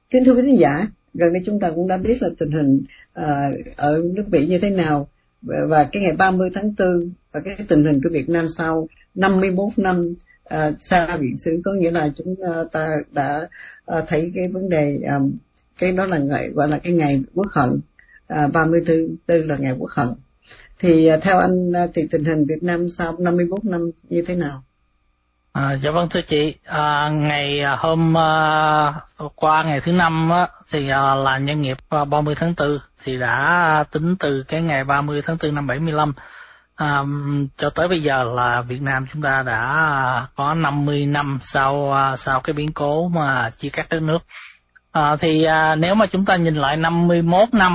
Kính thưa quý khán giả, gần đây chúng ta cũng đã biết là tình hình ở nước Mỹ như thế nào, và cái ngày 30 tháng 4 và cái tình hình của Việt Nam sau 51 năm xa viện xứ, có nghĩa là chúng ta đã thấy cái vấn đề, cái đó là gọi là cái ngày quốc hận, 34 là ngày quốc hận. Thì theo anh thì tình hình Việt Nam sau 51 năm như thế nào? Dạ vâng thưa chị, ngày hôm qua ngày thứ năm thì là nhân nghiệp 30 tháng 4 thì đã tính từ cái ngày 30 tháng 4 năm 75 cho tới bây giờ là Việt Nam chúng ta đã có 50 năm sau cái biến cố mà chia cắt đất nước. Thì nếu mà chúng ta nhìn lại 51 năm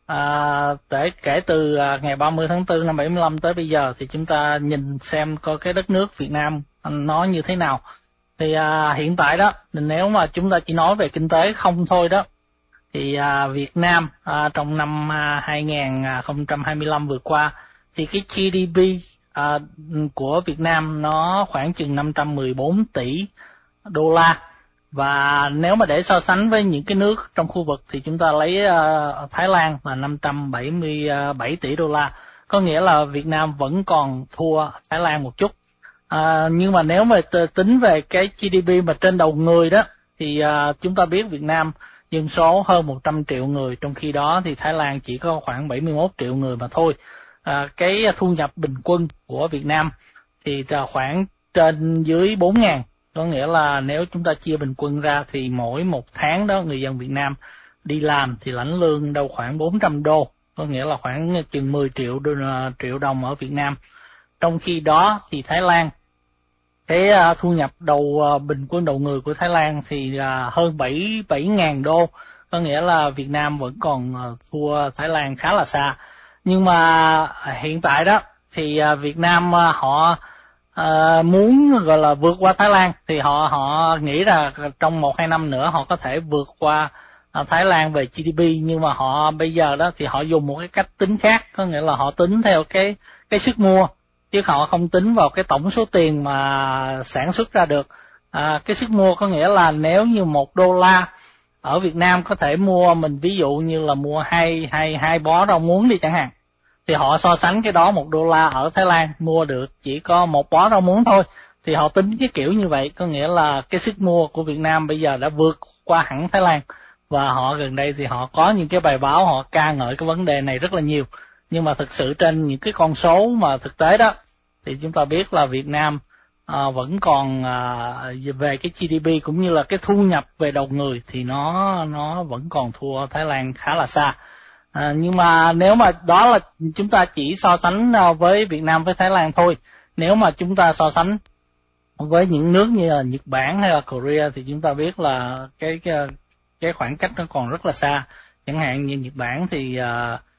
kể từ ngày 30 tháng 4 năm 75 tới bây giờ, thì chúng ta nhìn xem coi cái đất nước Việt Nam nó như thế nào. Thì hiện tại đó, nếu mà chúng ta chỉ nói về kinh tế không thôi đó, thì Việt Nam trong năm 2025 vừa qua thì cái GDP của Việt Nam nó khoảng chừng 514 tỷ đô la. Và nếu mà để so sánh với những cái nước trong khu vực thì chúng ta lấy Thái Lan là 577 tỷ đô la. Có nghĩa là Việt Nam vẫn còn thua Thái Lan một chút. Nhưng mà nếu mà tính về cái GDP mà trên đầu người đó, thì chúng ta biết Việt Nam dân số hơn 100 triệu người, trong khi đó thì Thái Lan chỉ có khoảng 71 triệu người mà thôi. Cái thu nhập bình quân của Việt Nam thì khoảng trên dưới 4.000. Có nghĩa là nếu chúng ta chia bình quân ra thì mỗi một tháng đó người dân Việt Nam đi làm thì lãnh lương đâu khoảng 400 đô. Có nghĩa là khoảng chừng 10 triệu đồng ở Việt Nam. Trong khi đó thì Thái Lan, cái thu nhập bình quân đầu người của Thái Lan thì hơn 7.000 đô. Có nghĩa là Việt Nam vẫn còn thua Thái Lan khá là xa. Nhưng mà hiện tại đó thì Việt Nam họ muốn gọi là vượt qua Thái Lan, thì họ nghĩ là trong 1-2 năm nữa họ có thể vượt qua Thái Lan về GDP. Nhưng mà họ bây giờ đó thì họ dùng một cái cách tính khác, có nghĩa là họ tính theo cái sức mua, chứ họ không tính vào cái tổng số tiền mà sản xuất ra được. Cái sức mua có nghĩa là nếu như $1 ở Việt Nam có thể mua, mình ví dụ như là mua hai bó rau muống đi chẳng hạn, thì họ so sánh cái đó $1 ở Thái Lan mua được chỉ có 1 bó rau muống thôi. Thì họ tính cái kiểu như vậy, có nghĩa là cái sức mua của Việt Nam bây giờ đã vượt qua hẳn Thái Lan. Và họ gần đây thì họ có những cái bài báo họ ca ngợi cái vấn đề này rất là nhiều. Nhưng mà thực sự trên những cái con số mà thực tế đó thì chúng ta biết là Việt Nam vẫn còn về cái GDP cũng như là cái thu nhập về đầu người thì nó vẫn còn thua Thái Lan khá là xa. Nhưng mà nếu mà đó là chúng ta chỉ so sánh với Việt Nam với Thái Lan thôi. Nếu mà chúng ta so sánh với những nước như là Nhật Bản hay là Korea thì chúng ta biết là cái khoảng cách nó còn rất là xa. Chẳng hạn như Nhật Bản thì